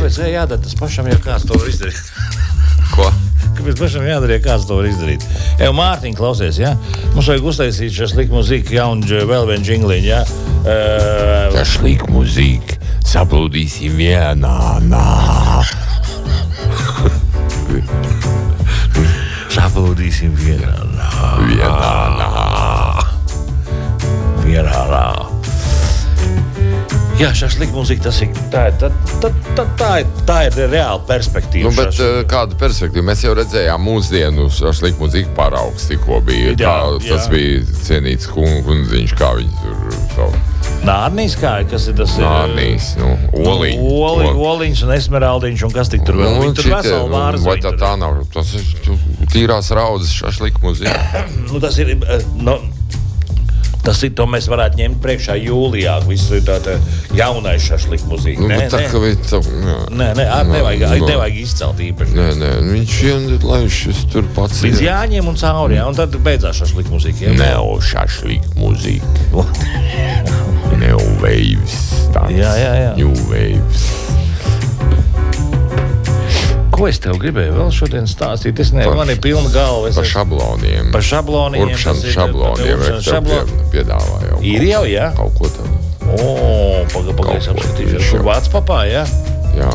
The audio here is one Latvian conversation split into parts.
Kāpēc jādara tas pašam, ja kāds to var izdarīt? Ko? Kāpēc pašam jādara, ja kāds to var izdarīt? Mārtiņ, klausies, ja? Mums vajag uztaisīt šašlik mūziku jaunu vēl vienu džingliņu, ja? Šašlik mūziku. Saplūdīsim vienā. Saplūdīsim vienā. Jā, šašlik mūzika, tā ir reāla perspektīva. Nu, bet kāda perspektīva? Mēs jau redzējām mūsdienu šašlik mūzika paraugs tikko bija. Tas bija cienīts kundziņš, kā viņi tur... Nārnīs kā, kas ir tas? Nārnīs, Oliņš un esmeraldiņš un kas tik tur vēl? Viņi tur veselu vārzu. Vai tā nav? Tas ir tīrās raudzes šašlik mūzika. Tas ir, to mēs varētu ņemt priekšā jūlijā. Viss ir tā jaunais šašlik mūzika. Nevajag izcelt īpaši. Nē, viņš tur pats ir. Līdz jāņem un cauri, un tad beidzās šašlik mūzika. Nav šašlik mūzika. New waves. New waves. Ko es tev gribēju vēl šodien stāstīt? Man ir pilna galva. Par šabloniem. Par šabloniem. Šabloniem. Piedāvā jau. Ir jau, jā? Kaut ko tam. Pagaidzi apskatīšu. Kur vāc papā, jā? Jā.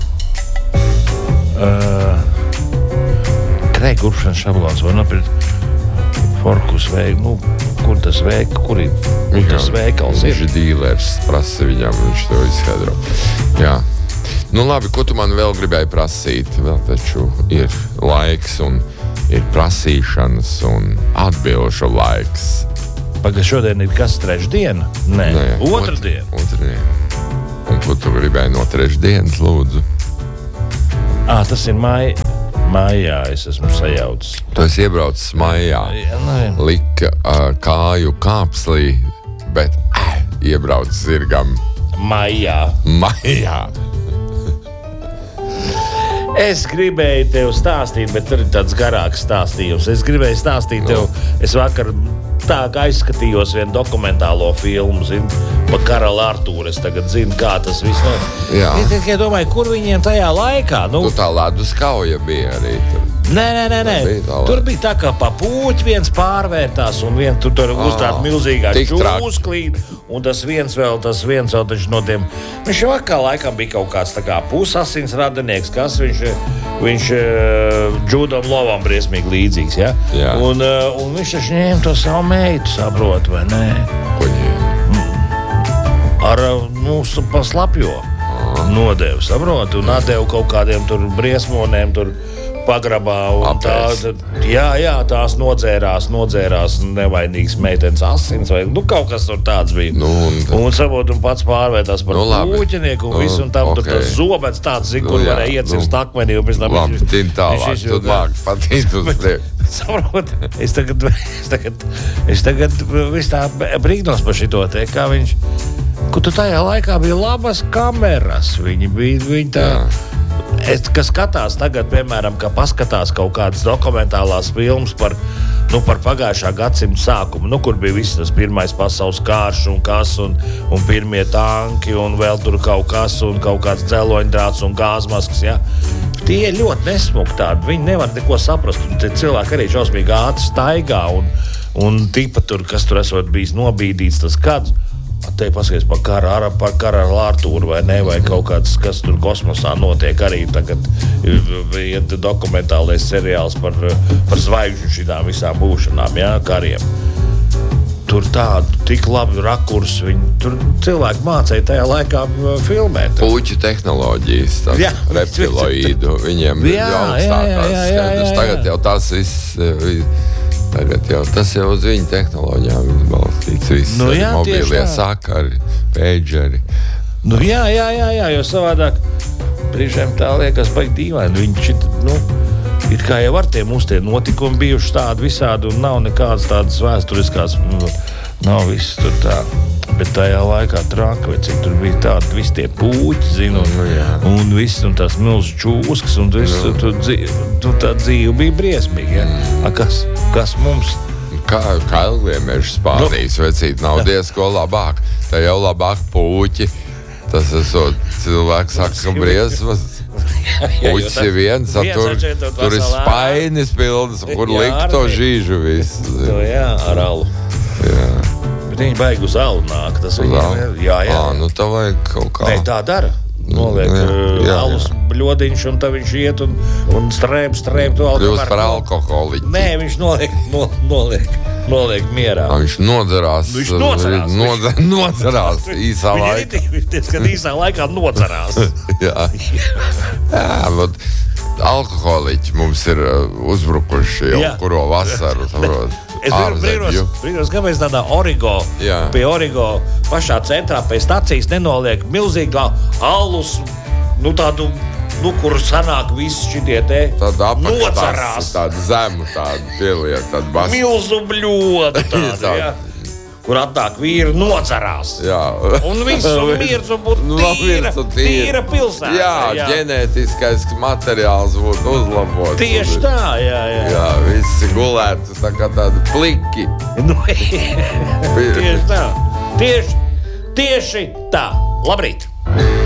Kuršanas šablons var nopirkt forkus veiku. Kur tas veikals ir? Viņš dīlers prasa viņam, viņš to izskaidro. Jā. Nu labi, ko tu man vēl gribēji prasīt? Vēl taču ir laiks un ir prasīšanas un atbilžu laiks. Pagad, šodien ir kas, trešdiena? Nē. Otrdiena. Un ko tu gribēji no trešdienas, lūdzu? Tas ir maijā, es esmu sajaucis. Tu esi iebraucis maijā. Lika kāju kāpslī, bet iebraucis zirgam. Maijā. Es gribēju tev stāstīt, bet tur ir tāds garāks stāstījums. Es gribēju stāstīt tev, es vakar tā kā aizskatījos vienu dokumentālo filmu, par Karalu Artūru. Es tagad zinu, kā tas viss Jā. Es domāju, kur viņiem tajā laikā? Tu tā ledus kauja bija arī tur. Nē. Tur bija tā, ka pa pūķi viens pārvērtās un tur uzstāt milzīgā čūsklīt. Un tas viens vēl taču no tiem. Viņš jau kā laikam bija kaut kāds tā kā pusasins radinieks, kas viņš Džudam Lovam briesmīgi līdzīgs, ja? Jā. Un viņš taču ņēma to savu meitu, saprot, vai nē? Ko ņēma? Ar mūsu paslapjo nodevu, saprot, un atdevu kaut kādiem tur briesmonēm, tur pagrabā, un tās nodzērās nevainīgs meitenes asins, vai kaut kas tur tāds bija. Un saprot, un pats pārvērtās par pūķinieku, un visu, un tam tur tas zobens tāds, kur varēja iecirst akmenī, un pēc tam labi, tin tālāk, tu māk patīt uz tevi. Saprot, es tagad viss tā brīknos par šito te, kā viņš, kur tu tajā laikā bija labas kameras, viņi tā... Kas skatās tagad, piemēram, ka paskatās kaut kādas dokumentālās filmas par pagājušā gadsimta sākumu, kur bija viss tas pirmais pasaules karš un kas, un pirmie tanki, un vēl tur kaut kas, un kaut kāds dzeloņdrāts un gāzmaskas, ja? Tie ir ļoti nesmuki tādi, viņi nevar neko saprast, un tie cilvēki arī šausmīgi ātri staigā, un tipa tur, kas tur esot bijis nobīdīts, tas kāds. Te paskaties par Karalu Artūru vai ne, vai kaut kāds, kas tur kosmosā notiek arī tagad ir dokumentālais seriāls par zvaigžņu šitām visām būšanām, jā, kariem. Tur tādu tik labi rakurs, tur cilvēki mācīja tajā laikā filmēt. Puķu tehnoloģijas, tas reptiloīdu, viņiem ir augstākās. Tagad jau tas viss... Tas jau uz viņu tehnoloģijām balstīts viss, mobīlie sakari, pēdžeri. Jā, jo savādāk brīžiem tā liekas baigi dīvaini. Viņš it kā jau ar tie notikumi bijuši tādi visādi un nav nekādas tādas vēsturiskās, nav viss tur tā. Bet tajā laikā traka, vai cik tur bija tādi visi tie pūķi, zinu, un viss, un tās milz čūskas, un viss, tā dzīve bija briesmīgi, ja? Kas mums? Kā ilgiem mežu Spānijas vecīt, nav diezko labāk. Tā jau labāk pūķi Tas esot cilvēks saka briesmas. Puķis ir viens, tur ir spainis pilnas, kur likt to žīžu visu. Jā, ar alu. Jā. Bet viņi baigi uz alu nāk. Tas jā. Nu tā vajag kaut kā. Nē, tā dara. Noliek alus bļodiņš, un tad viņš iet un strēm to alkoholu. Kļūst par alkoholiķi. Nē, viņš noliek mierā. Viņš nodzerās. Nodzerās īsā laikā. Kad īsā laikā nodzerās. Jā, bet alkoholiķi mums ir uzbrukuši jau kuro vasaru. Es brīnos, kāpēc tādā pie Origo pašā centrā pie stacijas nenoliek milzīgā alus, kur sanāk visi šitie te nodzerās. Tādu zemu, tādu pieliet, tādu basu. Milzu bļodu tādu, jā. Kur atnāk vīri nodzerās. Jā. Un viss un miers un būtu tīra pilsēta. Jā, ģenētiskais materiāls būtu uzlabots. Tieši tā, jā. Jā, visi gulētu tā kā tādi pliki. Tieši tā. Tieši tā. Labrīt.